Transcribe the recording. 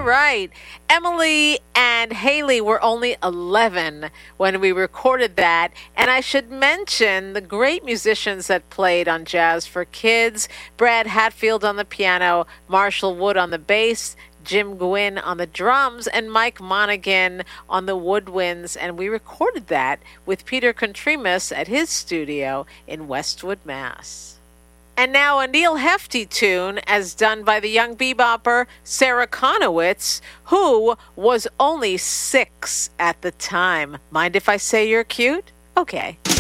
right. Emily and Haley were only 11 when we recorded that. And I should mention the great musicians that played on Jazz for Kids. Brad Hatfield on the piano, Marshall Wood on the bass, Jim Gwynn on the drums, and Mike Monaghan on the woodwinds. And we recorded that with Peter Contreras at his studio in Westwood, Mass. And now a Neil Hefti tune as done by the young bebopper Sarah Conowitz, who was only 6 at the time. Mind if I say you're cute? Okay.